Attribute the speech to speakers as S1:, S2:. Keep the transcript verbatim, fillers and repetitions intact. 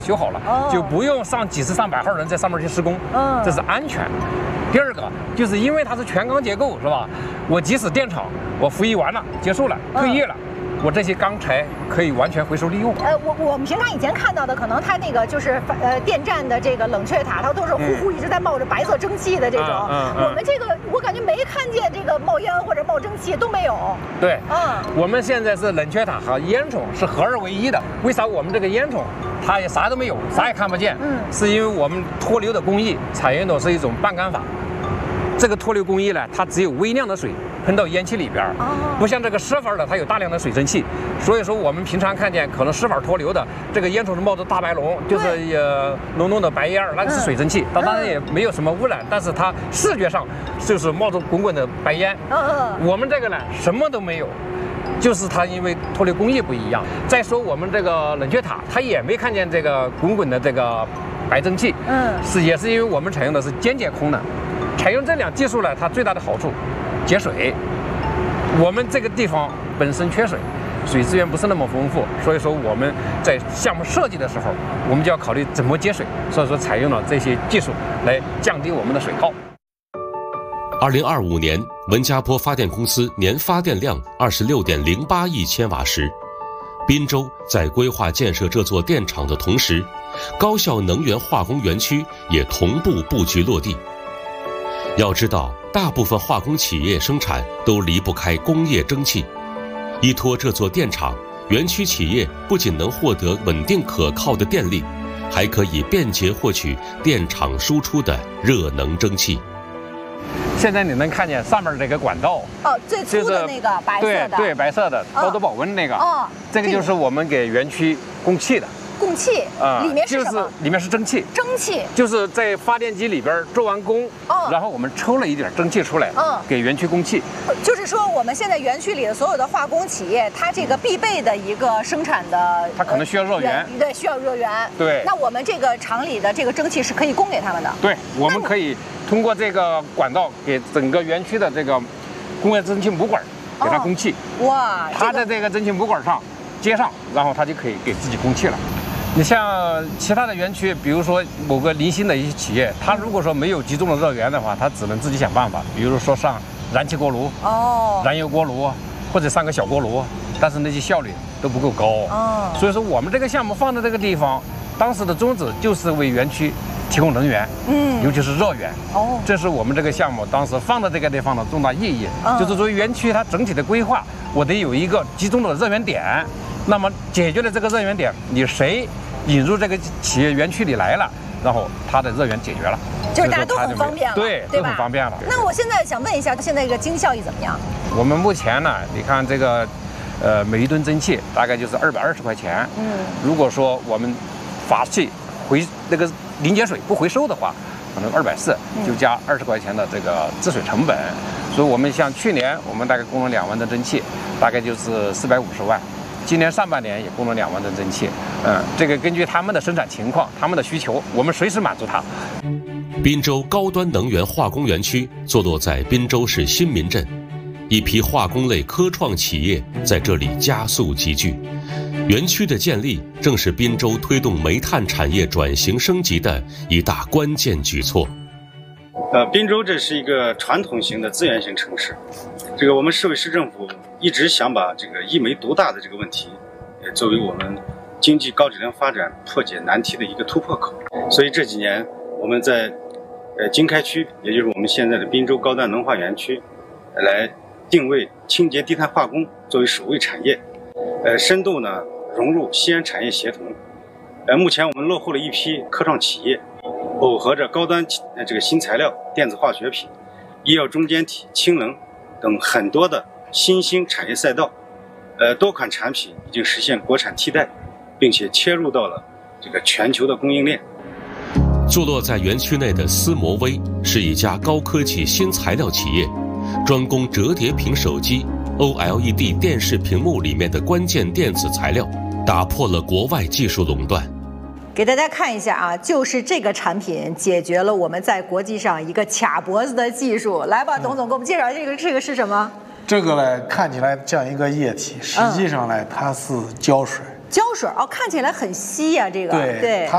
S1: 修好了，哦、就不用上几十上百号人在上面去施工，嗯，这是安全。第二个就是因为它是全钢结构，是吧？我即使电厂我服役完了结束了，退役了。嗯，我这些钢材可以完全回收利用。
S2: 呃，我我们平常以前看到的，可能它那个就是呃电站的这个冷却塔，它都是呼呼一直在冒着白色蒸汽的这种。嗯嗯、我们这个我感觉没看见这个冒烟或者冒蒸汽都没有。
S1: 对，嗯，我们现在是冷却塔和烟囱是合二为一的。为啥我们这个烟囱它也啥都没有，啥也看不见？嗯，是因为我们脱硫的工艺采用的是一种半干法。这个脱硫工艺呢，它只有微量的水喷到烟气里边，不像这个湿法的，它有大量的水蒸气。所以说我们平常看见可能湿法脱硫的这个烟囱是冒着大白龙，就是呃浓浓的白烟儿，那是水蒸气，它当然也没有什么污染，但是它视觉上就是冒着滚滚的白烟。我们这个呢什么都没有。就是它因为脱硫工艺不一样。再说我们这个冷却塔，它也没看见这个滚滚的这个白蒸汽，嗯，是也是因为我们采用的是间接空的。采用这两技术呢，它最大的好处，节水。我们这个地方本身缺水，水资源不是那么丰富，所以说我们在项目设计的时候，我们就要考虑怎么节水，所以说采用了这些技术来降低我们的水耗。
S3: 二零二五年，文家坡发电公司年发电量二十六点零八亿千瓦时，滨州在规划建设这座电厂的同时，高效能源化工园区也同步布局落地。要知道，大部分化工企业生产都离不开工业蒸汽。依托这座电厂，园区企业不仅能获得稳定可靠的电力，还可以便捷获取电厂输出的热能蒸汽。
S1: 现在你能看见上面这个管道
S2: 哦，最粗的那个白色的，
S1: 对对，白色的高度保温那个，哦，这个就是我们给园区供气的。
S2: 供气啊，里面是什么？
S1: 就是里面是蒸汽，
S2: 蒸汽
S1: 就是在发电机里边做完工，哦，然后我们抽了一点蒸汽出来，嗯，给园区供气。
S2: 就是说，我们现在园区里的所有的化工企业，它这个必备的一个生产的，
S1: 它可能需要热源，
S2: 对，需要热源。
S1: 对，
S2: 那我们这个厂里的这个蒸汽是可以供给他们的。
S1: 对，我们可以通过这个管道给整个园区的这个工业蒸汽母管给它供气。哇，它在这个蒸汽母管上接上，然后它就可以给自己供气了。你像其他的园区，比如说某个零星的一些企业，它如果说没有集中的热源的话，它只能自己想办法，比如说上燃气锅炉、哦，燃油锅炉，或者上个小锅炉，但是那些效率都不够高。哦，所以说我们这个项目放在这个地方，当时的宗旨就是为园区提供能源，嗯，尤其是热源。哦，这是我们这个项目当时放在这个地方的重大意义，嗯，就是作为园区它整体的规划，我得有一个集中的热源点。那么解决了这个热源点，你谁引入这个企业园区里来了，然后它的热源解决了，
S2: 就是大家都很方便了，
S1: 对，都很方便了。
S2: 那我现在想问一下，现在这个经效益怎么样？
S1: 我们目前呢，你看这个，呃，每一吨蒸汽大概就是二百二十块钱。嗯，如果说我们法器回那个临界水不回收的话，可能二百四，就加二十块钱的这个制水成本。所以我们像去年我们大概供了两万吨蒸汽，大概就是四百五十万。今年上半年也供了两万吨蒸汽，嗯，这个根据他们的生产情况、他们的需求，我们随时满足它。
S3: 滨州高端能源化工园区坐落在滨州市新民镇，一批化工类科创企业在这里加速集聚。园区的建立正是滨州推动煤炭产业转型升级的一大关键举措。
S4: 呃，滨州这是一个传统型的资源型城市，这个我们市委市政府一直想把这个一煤独大的这个问题，也作为我们经济高质量发展破解难题的一个突破口。所以这几年我们在呃经开区，也就是我们现在的滨州高端能化园区，来定位清洁低碳化工作为首位产业，呃，深度呢融入西安产业协同。呃，目前我们落户了一批科创企业。耦合着高端这个新材料、电子化学品、医药中间体、氢能等很多的新兴产业赛道，呃，多款产品已经实现国产替代，并且切入到了这个全球的供应链。
S3: 坐落在园区内的思摩微是一家高科技新材料企业，专攻折叠屏手机、O L E D 电视屏幕里面的关键电子材料，打破了国外技术垄断。
S2: 给大家看一下啊，就是这个产品解决了我们在国际上一个卡脖子的技术。来吧，董总给我们介绍这个，这个是什么？
S5: 这个呢，看起来像一个液体，实际上呢，它是胶水。
S2: 胶水哦，看起来很稀呀、啊，这个
S5: 对
S2: 对。它